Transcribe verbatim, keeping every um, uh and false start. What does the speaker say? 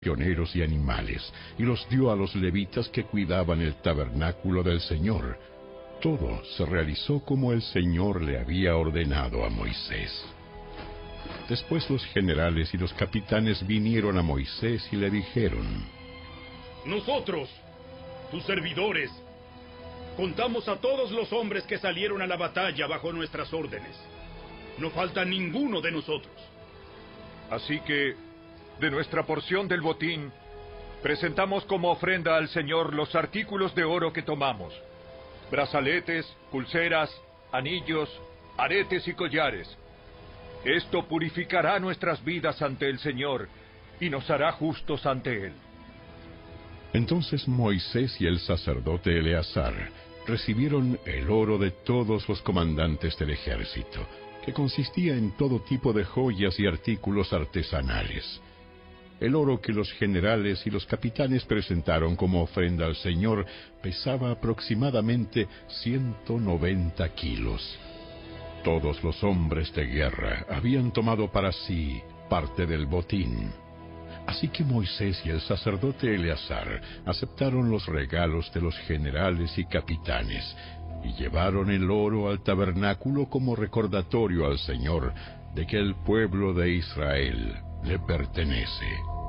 prisioneros y animales, y los dio a los levitas que cuidaban el tabernáculo del Señor. Todo se realizó como el Señor le había ordenado a Moisés. Después los generales y los capitanes vinieron a Moisés y le dijeron: Nosotros, tus servidores, contamos a todos los hombres que salieron a la batalla bajo nuestras órdenes. No falta ninguno de nosotros. Así que, de nuestra porción del botín, presentamos como ofrenda al Señor los artículos de oro que tomamos: brazaletes, pulseras, anillos, aretes y collares. Esto purificará nuestras vidas ante el Señor y nos hará justos ante Él. Entonces Moisés y el sacerdote Eleazar recibieron el oro de todos los comandantes del ejército, que consistía en todo tipo de joyas y artículos artesanales. El oro que los generales y los capitanes presentaron como ofrenda al Señor pesaba aproximadamente ciento noventa kilos. Todos los hombres de guerra habían tomado para sí parte del botín. Así que Moisés y el sacerdote Eleazar aceptaron los regalos de los generales y capitanes y llevaron el oro al tabernáculo como recordatorio al Señor de que el pueblo de Israel le pertenece.